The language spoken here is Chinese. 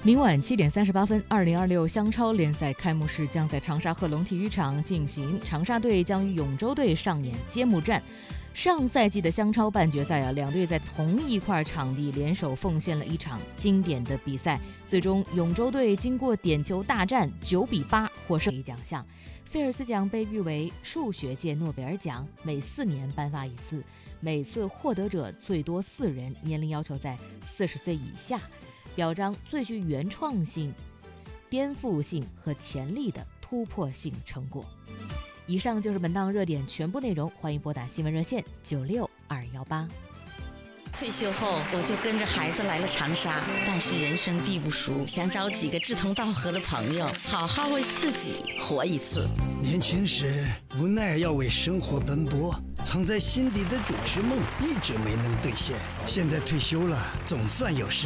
明晚7点38分，2026湘超联赛开幕式将在长沙贺龙体育场进行，长沙队将与永州队上演揭幕战。上赛季的湘超半决赛两队在同一块场地联手奉献了一场经典的比赛，最终永州队经过点球大战9比8获胜奖项。菲尔斯奖被誉为数学界诺贝尔奖，每4年颁发一次，每次获得者最多4人，年龄要求在40岁以下，表彰最具原创性、颠覆性和潜力的突破性成果。以上就是本档热点全部内容，欢迎拨打新闻热线96218。 退休后，我就跟着孩子来了长沙，但是人生地不熟，想找几个志同道合的朋友，好好为自己活一次。 年轻时无奈要为生活奔波，藏在心底的主持梦一直没能兑现，现在退休了，总算有时